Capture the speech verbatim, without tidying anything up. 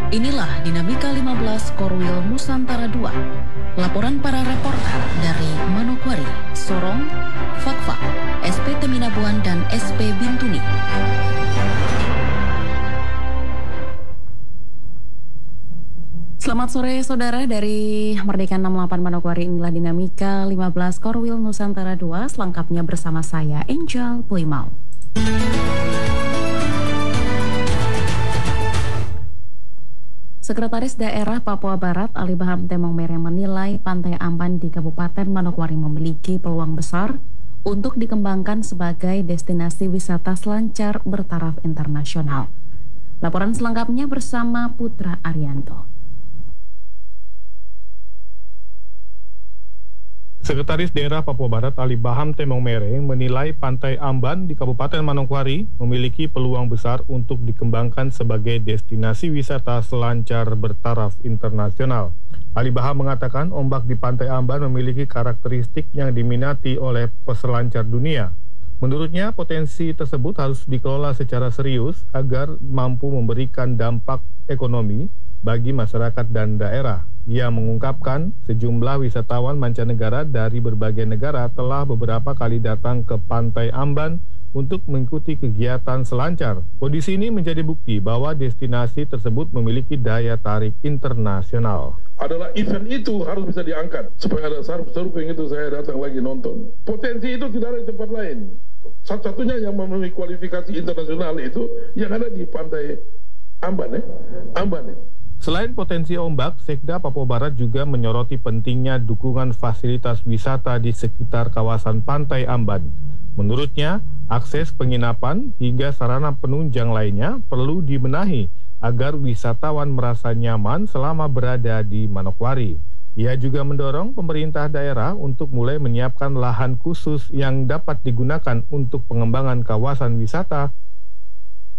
Inilah Dinamika lima belas Korwil Nusantara dua. Laporan para reporter dari Manokwari, Sorong, Fakfak, S P Teminabuan, dan S P Bintuni. Selamat sore saudara, dari Merdeka enam puluh delapan Manokwari, inilah Dinamika lima belas Korwil Nusantara dua. Selengkapnya bersama saya, Angel Puimau. Sekretaris Daerah Papua Barat Ali Baham Temong Mere menilai Pantai Amban di Kabupaten Manokwari memiliki peluang besar untuk dikembangkan sebagai destinasi wisata selancar bertaraf internasional. Laporan selengkapnya bersama Putra Arianto. Sekretaris Daerah Papua Barat Ali Baham Temong Mere menilai Pantai Amban di Kabupaten Manokwari memiliki peluang besar untuk dikembangkan sebagai destinasi wisata selancar bertaraf internasional. Ali Baham mengatakan ombak di Pantai Amban memiliki karakteristik yang diminati oleh peselancar dunia. Menurutnya, potensi tersebut harus dikelola secara serius agar mampu memberikan dampak ekonomi bagi masyarakat dan daerah. Ia mengungkapkan sejumlah wisatawan mancanegara dari berbagai negara telah beberapa kali datang ke Pantai Amban untuk mengikuti kegiatan selancar. Kondisi ini menjadi bukti bahwa destinasi tersebut memiliki daya tarik internasional. Adalah event itu harus bisa diangkat supaya ada surfing itu saya datang lagi nonton. Potensi itu tidak ada di tempat lain. Satu-satunya yang memenuhi kualifikasi internasional itu yang ada di Pantai Amban, eh? Amban itu. Selain potensi ombak, Sekda Papua Barat juga menyoroti pentingnya dukungan fasilitas wisata di sekitar kawasan Pantai Amban. Menurutnya, akses penginapan hingga sarana penunjang lainnya perlu dibenahi agar wisatawan merasa nyaman selama berada di Manokwari. Ia juga mendorong pemerintah daerah untuk mulai menyiapkan lahan khusus yang dapat digunakan untuk pengembangan kawasan wisata